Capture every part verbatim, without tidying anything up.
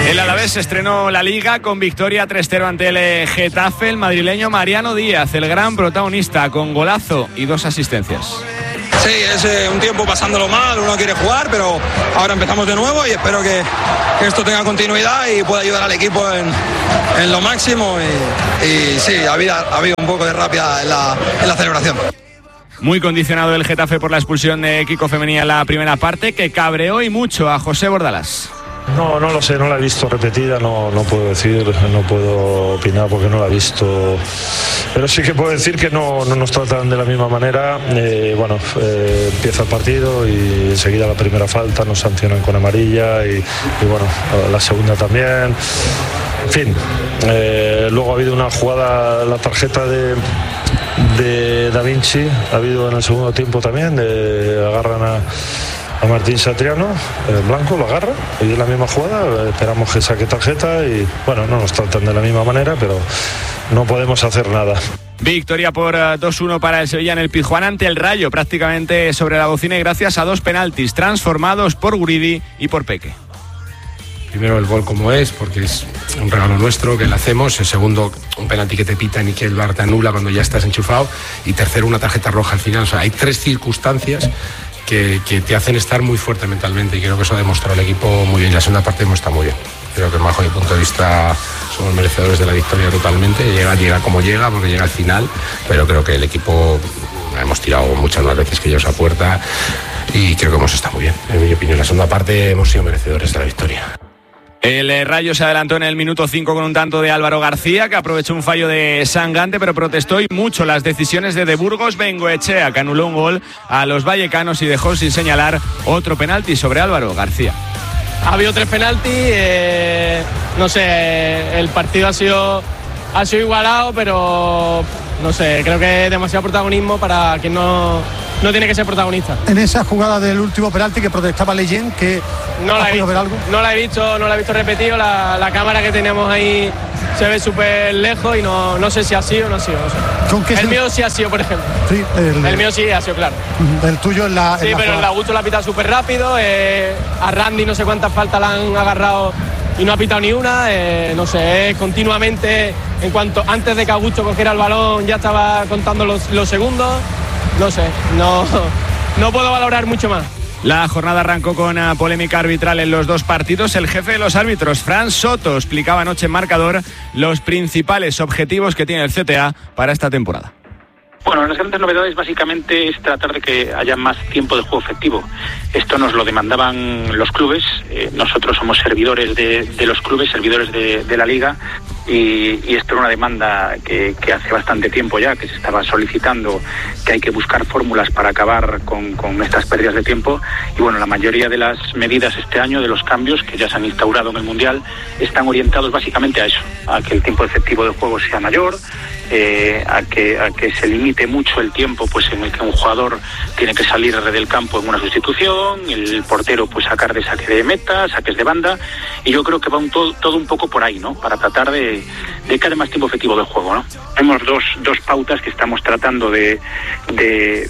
El Alavés se estrenó la Liga con victoria tres cero ante el Getafe. El madrileño Mariano Díaz, el gran protagonista, con golazo y dos asistencias. Sí, es eh, un tiempo pasándolo mal, uno quiere jugar, pero ahora empezamos de nuevo y espero que, que esto tenga continuidad y pueda ayudar al equipo en, en lo máximo. Y, y sí, ha habido, ha habido un poco de rápida en la, en la celebración. Muy condicionado el Getafe por la expulsión de Kiko Femenía en la primera parte, que cabreó y mucho a José Bordalás. No, no lo sé, no la he visto repetida, no, no puedo decir, no puedo opinar porque no la he visto. Pero sí que puedo decir que no, no nos tratan de la misma manera. Eh, bueno, eh, empieza el partido y enseguida la primera falta nos sancionan con amarilla y, y bueno, la segunda también. En fin, eh, luego ha habido una jugada, la tarjeta de, de Da Vinci, ha habido en el segundo tiempo también, de, agarran a... a Martín Satriano, eh, Blanco lo agarra y es la misma jugada, esperamos que saque tarjeta y bueno, no nos tratan de la misma manera, pero no podemos hacer nada. Victoria por dos uno para el Sevilla en el Pizjuán ante el Rayo, prácticamente sobre la bocina y gracias a dos penaltis transformados por Guridi y por Peque. Primero el gol como es, porque es un regalo nuestro que le hacemos. El segundo, un penalti que te pitan y que el V A R te anula cuando ya estás enchufado. Y tercero, una tarjeta roja al final. O sea, hay tres circunstancias Que, que te hacen estar muy fuerte mentalmente y creo que eso ha demostrado el equipo muy bien. La segunda parte hemos estado muy bien. Creo que bajo mi punto de vista somos merecedores de la victoria totalmente. Llega, llega como llega porque llega al final, pero creo que el equipo hemos tirado muchas más veces que ellos a puerta y creo que hemos estado muy bien. En mi opinión, la segunda parte hemos sido merecedores de la victoria. El Rayo se adelantó en el minuto cinco con un tanto de Álvaro García, que aprovechó un fallo de Sangante, pero protestó y mucho las decisiones de De Burgos Bengoechea, que anuló un gol a los vallecanos y dejó sin señalar otro penalti sobre Álvaro García. Ha habido tres penaltis, eh, no sé, el partido ha sido, ha sido igualado, pero no sé, creo que es demasiado protagonismo para quien no... no tiene que ser protagonista. En esa jugada del último penalti que protestaba Leyen, que no la he visto, ver algo. No la he visto, no la he visto repetido. La, la cámara que tenemos ahí se ve súper lejos y no, no sé si ha sido o no ha sido. No sé. ¿Con qué el se... mío sí ha sido, por ejemplo. Sí, el... el mío sí ha sido, claro. El tuyo en la. Sí, en la pero jugada. el Augusto la ha pitado súper rápido. Eh, a Randy no sé cuántas faltas la han agarrado y no ha pitado ni una. Eh, no sé, eh, continuamente, en cuanto antes de que Augusto cogiera el balón, ya estaba contando los, los segundos. No sé, no. No puedo valorar mucho más. La jornada arrancó con una polémica arbitral en los dos partidos. El jefe de los árbitros, Fran Soto, explicaba anoche en Marcador los principales objetivos que tiene el C T A para esta temporada. Bueno, las grandes novedades básicamente es tratar de que haya más tiempo de juego efectivo. Esto nos lo demandaban los clubes, eh, nosotros somos servidores de, de los clubes, servidores de, de la Liga, y, y esto era una demanda que, que hace bastante tiempo ya, que se estaba solicitando, que hay que buscar fórmulas para acabar con, con estas pérdidas de tiempo. Y bueno, la mayoría de las medidas este año, de los cambios que ya se han instaurado en el Mundial, están orientados básicamente a eso, a que el tiempo efectivo de juego sea mayor, eh, a que a que se limite mucho el tiempo pues en el que un jugador tiene que salir del campo en una sustitución, el portero pues sacar de saque de meta, saques de banda, y yo creo que va un todo, todo un poco por ahí, ¿no? Para tratar de, de que haya más tiempo efectivo de juego, ¿no? Tenemos dos, dos pautas que estamos tratando de, de,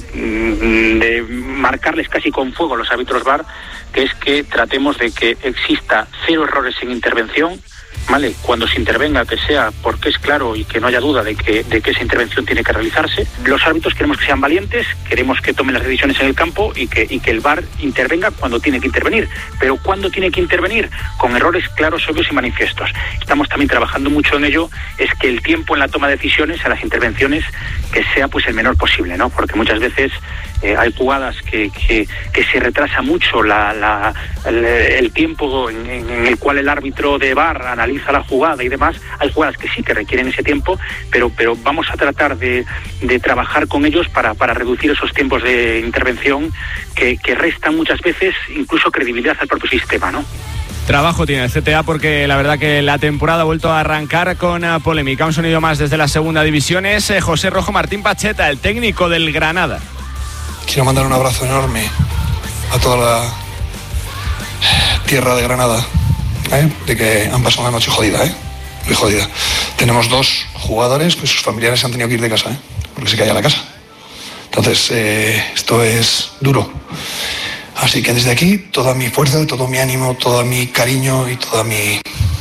de marcarles casi con fuego a los árbitros V A R, que es que tratemos de que exista cero errores en intervención, ¿vale? Cuando se intervenga, que sea porque es claro y que no haya duda de que, de que esa intervención tiene que realizarse. Los árbitros queremos que sean valientes, queremos que tomen las decisiones en el campo y que, y que el V A R intervenga cuando tiene que intervenir. Pero ¿cuándo tiene que intervenir? Con errores claros, obvios y manifiestos. Estamos también trabajando mucho en ello, es que el tiempo en la toma de decisiones, en las intervenciones, que sea pues el menor posible, ¿no? Porque muchas veces eh, hay jugadas que, que, que se retrasa mucho la, la, el, el tiempo en, en el cual el árbitro de V A R analiza la jugada y demás. Hay jugadas que sí que requieren ese tiempo, pero pero vamos a tratar de, de trabajar con ellos para, para reducir esos tiempos de intervención que, que restan muchas veces incluso credibilidad al propio sistema, ¿no? Trabajo tiene el C T A porque la verdad que la temporada ha vuelto a arrancar con uh, polémica. Un sonido más desde la segunda división es eh, José Rojo Martín Pacheta, el técnico del Granada. Quiero mandar un abrazo enorme a toda la tierra de Granada, ¿eh? De que han pasado una noche jodida, ¿eh? Muy jodida. Tenemos dos jugadores que sus familiares han tenido que ir de casa, ¿eh? Porque se caía la casa. Entonces, eh, esto es duro. Así que desde aquí, toda mi fuerza, todo mi ánimo, todo mi cariño y toda mi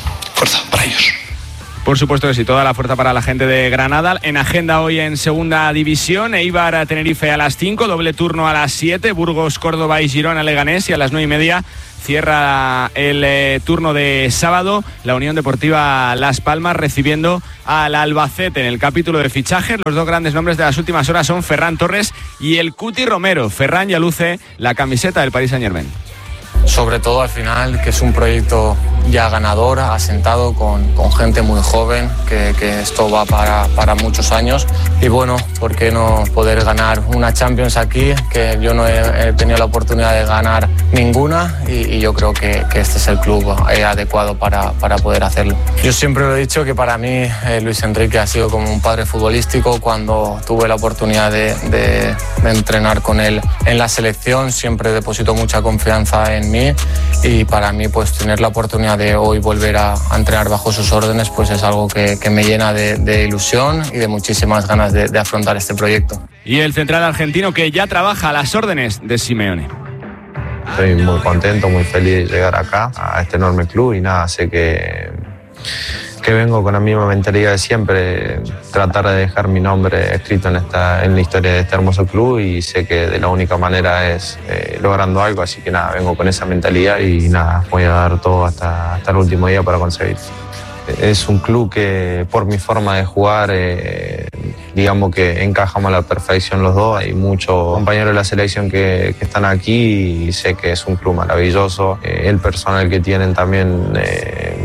fuerza para ellos. Por supuesto que sí, toda la fuerza para la gente de Granada. En agenda hoy en segunda división, Eibar a Tenerife a las cinco, doble turno a las siete, Burgos, Córdoba y Girona Leganés, y a las nueve y media cierra el eh, turno de sábado la Unión Deportiva Las Palmas recibiendo al Albacete. En el capítulo de fichajes, los dos grandes nombres de las últimas horas son Ferran Torres y el Cuti Romero. Ferran ya luce la camiseta del Paris Saint-Germain. Sobre todo al final, que es un proyecto ya ganador, asentado con, con gente muy joven, que, que esto va para, para muchos años. Y bueno, ¿por qué no poder ganar una Champions aquí? Que yo no he, he tenido la oportunidad de ganar ninguna y, y yo creo que, que este es el club eh, adecuado para, para poder hacerlo. Yo siempre lo he dicho que para mí eh, Luis Enrique ha sido como un padre futbolístico. Cuando tuve la oportunidad de, de, de entrenar con él en la selección, siempre depositó mucha confianza en mí. Y para mí, pues tener la oportunidad de hoy volver a, a entrenar bajo sus órdenes, pues es algo que, que me llena de, de ilusión y de muchísimas ganas de, de afrontar este proyecto. Y el central argentino que ya trabaja a las órdenes de Simeone. Estoy muy contento, muy feliz de llegar acá, a este enorme club, y nada, sé que, que vengo con la misma mentalidad de siempre, tratar de dejar mi nombre escrito en, esta, en la historia de este hermoso club, y sé que de la única manera es eh, logrando algo, así que nada, vengo con esa mentalidad y nada, voy a dar todo hasta, hasta el último día para conseguir. Es un club que por mi forma de jugar, eh, digamos que encajamos a la perfección los dos. Hay muchos compañeros de la selección que, que están aquí y sé que es un club maravilloso. Eh, el personal que tienen también, eh,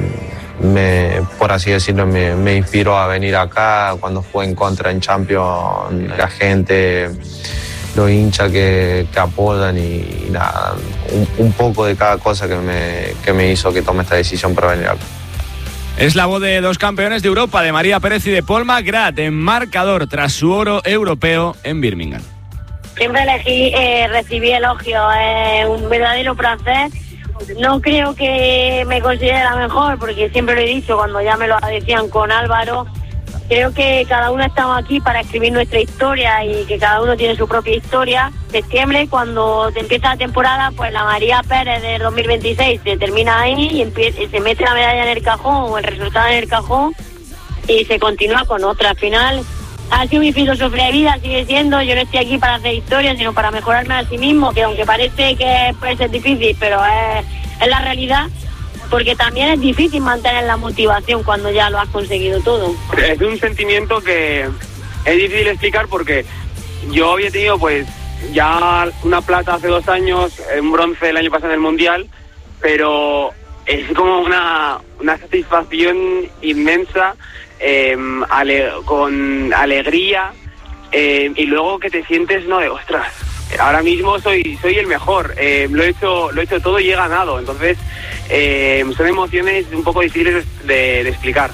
me, por así decirlo, me, me inspiró a venir acá. Cuando jugué en contra en Champions, la gente, los hinchas que, que apoyan y, y nada, un, un poco de cada cosa que me, que me hizo que tome esta decisión para venir acá. Es la voz de dos campeones de Europa, de María Pérez y de Paul McGrath, en marcador tras su oro europeo en Birmingham. Siempre elegí eh, recibí elogios, eh, un verdadero placer. No creo que me considere la mejor, porque siempre lo he dicho cuando ya me lo decían con Álvaro. Creo que cada uno estamos aquí para escribir nuestra historia y que cada uno tiene su propia historia. Septiembre, cuando te empieza la temporada, pues la María Pérez del dos mil veintiséis se termina ahí y, empieza, y se mete la medalla en el cajón o el resultado en el cajón y se continúa con otra. Al final ha sido mi filosofía de vida, sigue siendo, yo no estoy aquí para hacer historia, sino para mejorarme a sí mismo, que aunque parece que puede ser difícil, pero es, es la realidad. Porque también es difícil mantener la motivación cuando ya lo has conseguido todo. Es un sentimiento que es difícil explicar, porque yo había tenido pues ya una plata hace dos años, un bronce el año pasado en el Mundial, pero es como una, una satisfacción inmensa, eh, ale, con alegría, eh, y luego que te sientes, no, de ostras, ahora mismo soy soy el mejor, eh, lo he hecho lo he hecho todo y he ganado. Entonces eh, son emociones un poco difíciles de, de explicar.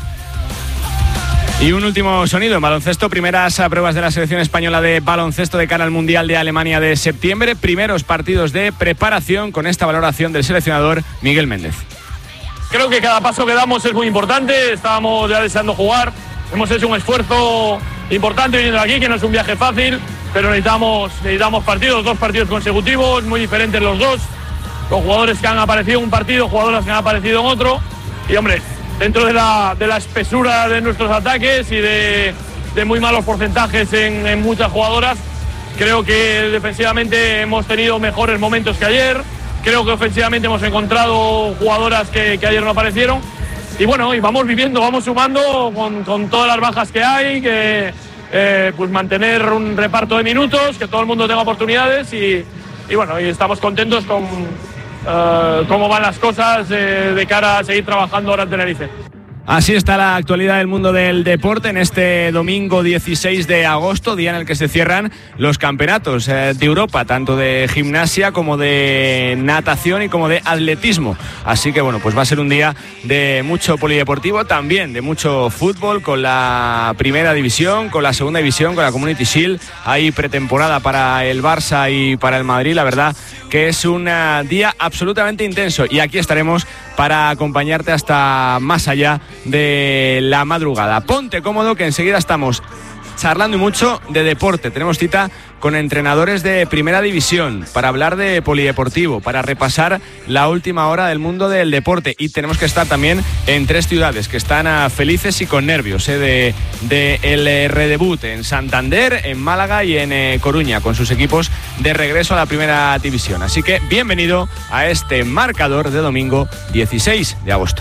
Y un último sonido en baloncesto, primeras pruebas de la selección española de baloncesto de cara al Mundial de Alemania de septiembre, primeros partidos de preparación con esta valoración del seleccionador Miguel Méndez. Creo que cada paso que damos es muy importante, estábamos ya deseando jugar, hemos hecho un esfuerzo importante viniendo aquí, que no es un viaje fácil, pero necesitamos, necesitamos partidos, dos partidos consecutivos, muy diferentes los dos, con jugadores que han aparecido en un partido, jugadoras que han aparecido en otro, y hombre, dentro de la, de la espesura de nuestros ataques y de, de muy malos porcentajes en, en muchas jugadoras, creo que defensivamente hemos tenido mejores momentos que ayer, creo que ofensivamente hemos encontrado jugadoras que, que ayer no aparecieron, y bueno, y vamos viviendo, vamos sumando con, con todas las bajas que hay, que eh, pues mantener un reparto de minutos, que todo el mundo tenga oportunidades, y, y bueno, y estamos contentos con uh, cómo van las cosas eh, de cara a seguir trabajando ahora en Tenerife. Así está la actualidad del mundo del deporte en este domingo dieciséis de agosto, día en el que se cierran los campeonatos de Europa, tanto de gimnasia como de natación y como de atletismo. Así que bueno, pues va a ser un día de mucho polideportivo, también de mucho fútbol, con la primera división, con la segunda división, con la Community Shield. Hay pretemporada para el Barça y para el Madrid, la verdad que es un día absolutamente intenso, y aquí estaremos para acompañarte hasta más allá de la madrugada. Ponte cómodo, que enseguida estamos charlando y mucho de deporte. Tenemos cita con con entrenadores de primera división, para hablar de polideportivo, para repasar la última hora del mundo del deporte. Y tenemos que estar también en tres ciudades que están a felices y con nervios ¿eh? de, de el eh, redebut en Santander, en Málaga y en eh, Coruña, con sus equipos de regreso a la primera división. Así que bienvenido a este marcador de domingo dieciséis de agosto.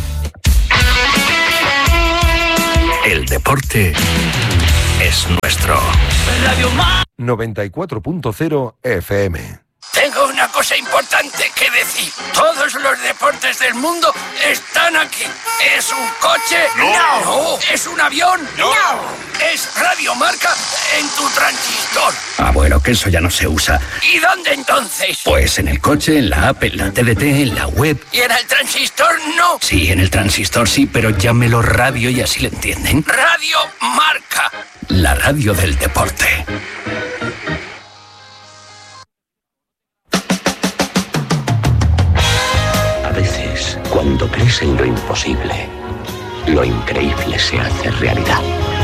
El deporte es nuestro. noventa y cuatro punto cero F M. Tengo una cosa importante que decir. Todos los deportes del mundo están aquí. ¿Es un coche? No. No. ¿Es un avión? No. ¿Es Radio Marca en tu transistor? Ah, bueno, que eso ya no se usa. ¿Y dónde entonces? Pues en el coche, en la app, en la T D T, en la web. ¿Y en el transistor no? Sí, en el transistor sí, pero llámelo radio y así le entienden. Radio Marca. La radio del deporte. A veces, cuando crees en lo imposible, lo increíble se hace realidad.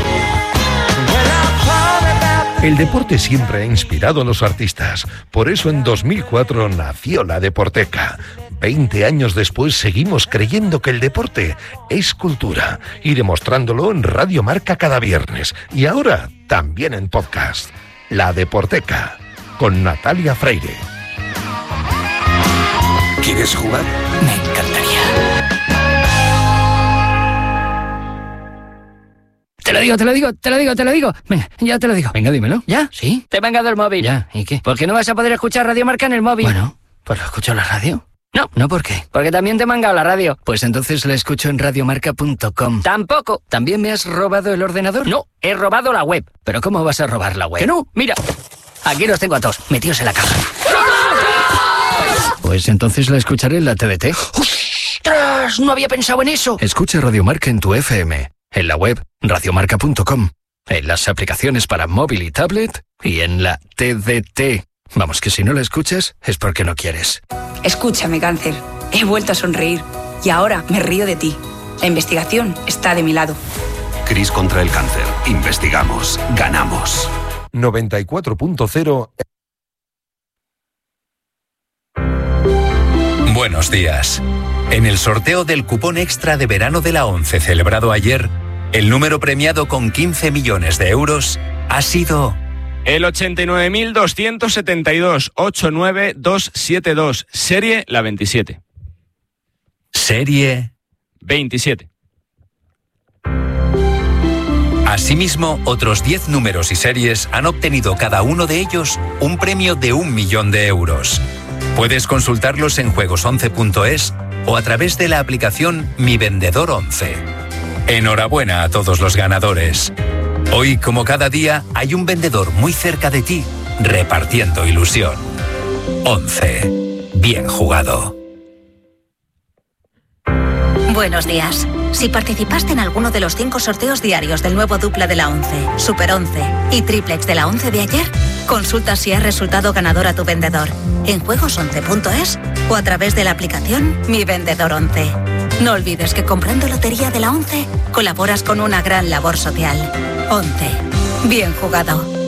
El deporte siempre ha inspirado a los artistas. Por eso en dos mil cuatro nació la Deporteca. Veinte años después seguimos creyendo que el deporte es cultura y demostrándolo en Radio Marca cada viernes. Y ahora también en podcast. La Deporteca, con Natalia Freire. ¿Quieres jugar? Me encantaría. Te lo digo, te lo digo, te lo digo, te lo digo. Venga, ya te lo digo. Venga, dímelo. ¿Ya? ¿Sí? Te he mangado el móvil. Ya, ¿y qué? ¿Por qué no vas a poder escuchar Radio Marca en el móvil? Bueno, pues lo escucho en la radio. No, ¿no por qué? Porque también te he mangado la radio. Pues entonces la escucho en radiomarca punto com. Tampoco. ¿También me has robado el ordenador? No, he robado la web. ¿Pero cómo vas a robar la web? Que no, mira. Aquí los tengo a todos, metidos en la caja. Pues entonces la escucharé en la T D T. ¡Ostras! No había pensado en eso. Escucha Radio Marca en tu F M. En la web radiomarca punto com, en las aplicaciones para móvil y tablet y en la T D T. Vamos, que si no la escuchas es porque no quieres. Escúchame, cáncer. He vuelto a sonreír y ahora me río de ti. La investigación está de mi lado. Cris contra el cáncer. Investigamos. Ganamos. noventa y cuatro punto cero. Buenos días. En el sorteo del cupón extra de verano de la ONCE celebrado ayer, el número premiado con quince millones de euros ha sido... El ochenta y nueve mil doscientos setenta y dos, ochenta y nueve mil doscientos setenta y dos, serie la veintisiete. Serie... veintisiete. Asimismo, otros diez números y series han obtenido cada uno de ellos un premio de un millón de euros. Puedes consultarlos en juegos once punto es o a través de la aplicación Mi Vendedor once. Enhorabuena a todos los ganadores. Hoy, como cada día, hay un vendedor muy cerca de ti, repartiendo ilusión. once. Bien jugado. Buenos días. Si participaste en alguno de los cinco sorteos diarios del nuevo dupla de la ONCE, Super once y Triplex de la ONCE de ayer, consulta si has resultado ganador a tu vendedor en juegos once punto es o a través de la aplicación Mi Vendedor once. No olvides que comprando lotería de la ONCE colaboras con una gran labor social. once. Bien jugado.